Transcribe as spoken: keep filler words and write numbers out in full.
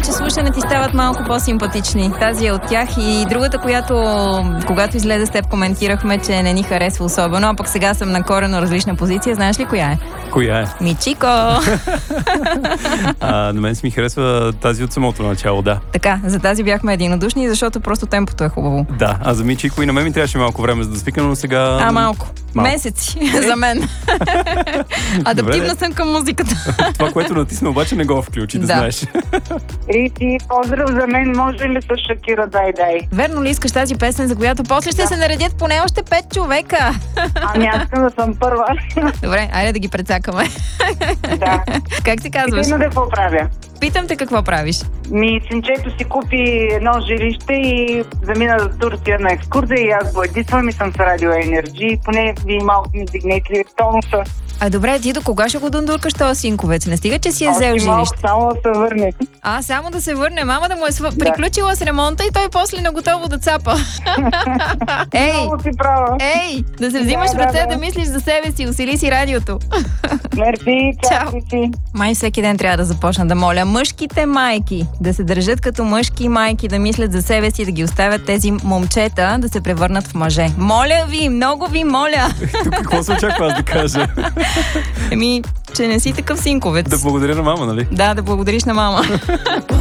повече слушане ти стават малко по-симпатични. Тази е от тях и другата, която когато излезе с теб коментирахме, че не ни харесва особено, а пък сега съм на коренно различна позиция. Знаеш ли коя е? Коя е? Мичико! а, на мен си ми харесва тази от самото начало, да. Така, за тази бяхме единодушни, защото просто темпото е хубаво. Да, а за Мичико и на мен ми трябваше малко време за да свикна, но сега... А, малко. малко. Месеци за мен. Адаптивна съм към музиката. Това, което натисна, обаче не го включи, да, да знаеш. Рити, поздрав за мен, може ли с Шакира дай дай? Верно ли искаш тази песен, за която после ще да. се наредят поне още пет човека? Ами аз искам да съм първа. Добре, айде да ги прецакаме. Да. Как ти казваш? Питай ме какво правя. Питам те какво правиш. Ми, синчето си купи едно жилище и замина до Турция на екскурзия и аз го едитвам и съм с Радио Енерджи. Поне ви малко ми дигнете тонуса. А добре, ти до кога ще го дундуркаш този синковец? Не стига, че си е взел жилище. Само да се върне. А, само да се върне. Мама да му е св... да. приключила с ремонта и той после на готово да цапа. Ей! Много си права. Ей! Да се взимаш да, в ръце, да, да, да мислиш за себе си. Усили си радиото. Мерси, чао си. Май всеки ден трябва да започна да моля мъжките майки да се държат като мъжки майки, да мислят за себе си, да ги оставят тези момчета да се превърнат в мъже. Моля ви, много ви моля! Тук какво се очаква аз да кажа? Еми, че не си такъв синковец. Да благодаря на мама, нали? Да, да благодариш на мама.